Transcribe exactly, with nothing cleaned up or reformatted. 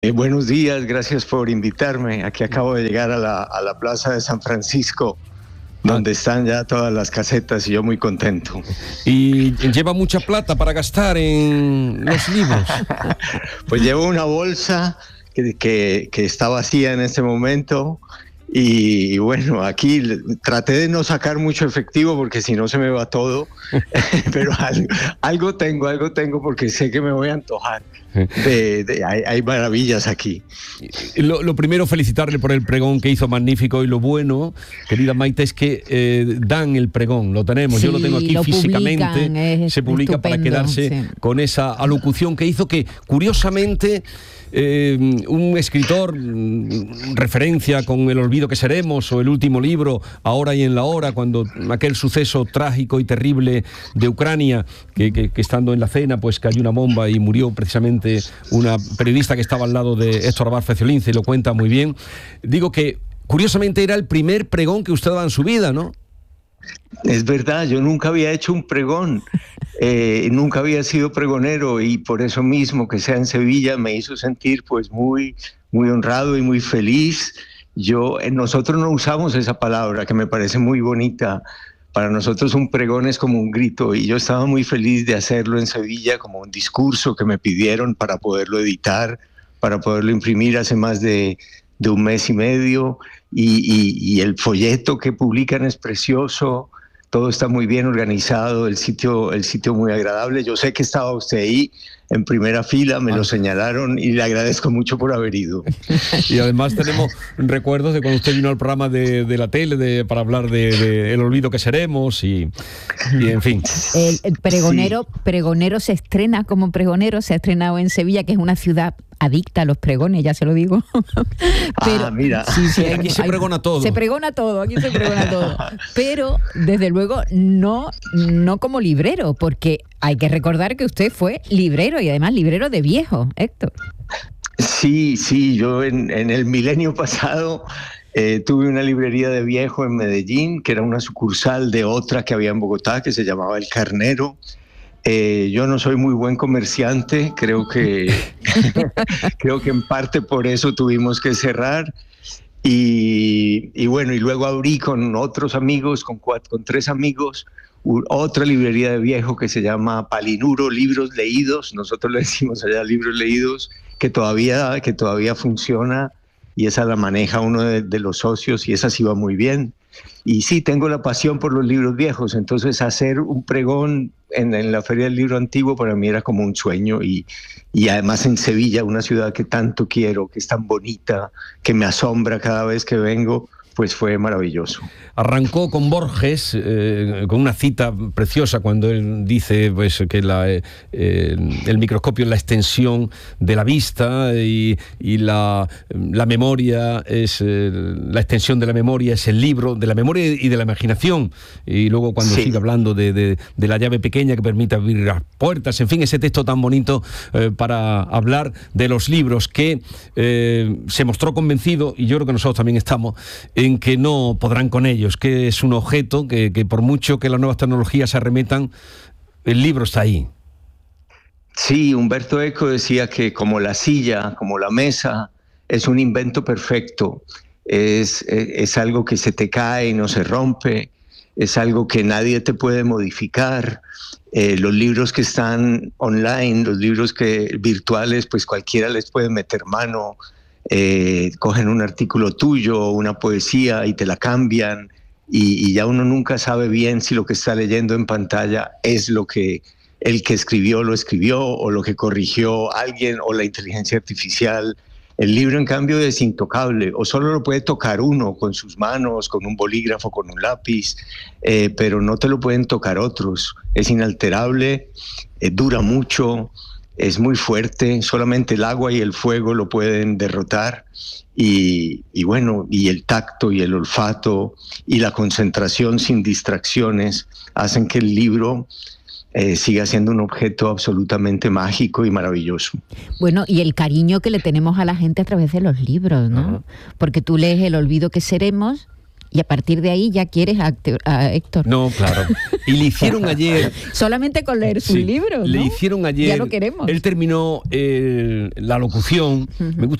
Eh, buenos días, gracias por invitarme. Aquí acabo de llegar a la, a la Plaza de San Francisco, donde están ya todas las casetas y yo muy contento. ¿Y lleva mucha plata para gastar en los libros? Pues llevo una bolsa que, que, que está vacía en este momento. Y, y bueno, aquí traté de no sacar mucho efectivo porque si no se me va todo, pero algo, algo tengo, algo tengo porque sé que me voy a antojar. De, de, hay, hay maravillas aquí. Lo, lo primero, felicitarle por el pregón que hizo magnífico, y lo bueno, querida Maite, es que eh, dan el pregón, lo tenemos, sí, yo lo tengo aquí lo físicamente, publican, se publica para quedarse sí. con esa alocución que hizo, que curiosamente eh, un escritor, referencia con El olvido que seremos o el último libro, Ahora y en la hora, cuando aquel suceso trágico y terrible de Ucrania, que, que, que estando en la cena pues cayó una bomba y murió precisamente una periodista que estaba al lado de Héctor Abad Feciolince, y lo cuenta muy bien. Digo que curiosamente era el primer pregón que usted daba en su vida, ¿no? Es verdad, yo nunca había hecho un pregón, eh, nunca había sido pregonero, y por eso mismo que sea en Sevilla me hizo sentir pues muy, muy honrado y muy feliz. Yo, eh, nosotros no usamos esa palabra que me parece muy bonita. Para nosotros un pregón es como un grito, y yo estaba muy feliz de hacerlo en Sevilla como un discurso que me pidieron para poderlo editar, para poderlo imprimir hace más de, de un mes y medio, y, y, y el folleto que publican es precioso, todo está muy bien organizado, el sitio, el sitio muy agradable. Yo sé que estaba usted ahí en primera fila, me lo señalaron y le agradezco mucho por haber ido. Y además tenemos recuerdos de cuando usted vino al programa de, de la tele de, para hablar de, de El olvido que seremos y, y en fin. El, el pregonero, sí. pregonero se estrena como pregonero, se ha estrenado en Sevilla, que es una ciudad adicta a los pregones, ya se lo digo. Pero, ah, mira. Sí, sí, aquí se pregona todo. Se pregona todo, aquí se pregona todo. Pero, desde luego, no, no como librero, porque hay que recordar que usted fue librero, y además librero de viejo, Héctor. Sí, sí, yo en, en el milenio pasado eh, tuve una librería de viejo en Medellín, que era una sucursal de otra que había en Bogotá, que se llamaba El Carnero. Eh, yo no soy muy buen comerciante, creo que creo que en parte por eso tuvimos que cerrar, y, y bueno, y luego abrí con otros amigos, con cuatro, con tres amigos, otra librería de viejo que se llama Palinuro, Libros Leídos, nosotros le decimos allá Libros Leídos, que todavía, que todavía funciona, y esa la maneja uno de, de los socios, y esa sí va muy bien. Y sí, tengo la pasión por los libros viejos, entonces hacer un pregón en, en la Feria del Libro Antiguo para mí era como un sueño, y, y además en Sevilla, una ciudad que tanto quiero, que es tan bonita, que me asombra cada vez que vengo, pues fue maravilloso. Arrancó con Borges, eh, con una cita preciosa cuando él dice pues, que la, eh, el microscopio es la extensión de la vista, y, y la, la memoria es eh, la extensión de la memoria, es el libro de la memoria y de la imaginación. Y luego cuando sí. sigue hablando de, de, de la llave pequeña que permite abrir las puertas, en fin, ese texto tan bonito eh, para hablar de los libros, que eh, se mostró convencido, y yo creo que nosotros también estamos, en que no podrán con ellos, que es un objeto que, que por mucho que las nuevas tecnologías se arremetan, el libro está ahí. Sí, Humberto Eco decía que como la silla, como la mesa, es un invento perfecto, es, es algo que se te cae y no se rompe, es algo que nadie te puede modificar. Eh, los libros que están online, los libros que virtuales, pues cualquiera les puede meter mano. Eh, cogen un artículo tuyo, una poesía, y te la cambian, y, y ya uno nunca sabe bien si lo que está leyendo en pantalla es lo que el que escribió lo escribió, o lo que corrigió alguien, o la inteligencia artificial. El libro, en cambio, es intocable, o solo lo puede tocar uno con sus manos, con un bolígrafo, con un lápiz, eh, pero no te lo pueden tocar otros. Es inalterable, eh, dura mucho, es muy fuerte, solamente el agua y el fuego lo pueden derrotar, y, y bueno, y el tacto y el olfato y la concentración sin distracciones hacen que el libro eh, siga siendo un objeto absolutamente mágico y maravilloso. Bueno, y el cariño que le tenemos a la gente a través de los libros, ¿no? Uh-huh. Porque tú lees El olvido que seremos y a partir de ahí ya quieres a, a Héctor. No, claro. Y le hicieron ayer... Solamente con leer sus sí, libros, ¿no? Le hicieron ayer... Ya lo queremos. Él terminó eh, la locución. Uh-huh. Me gusta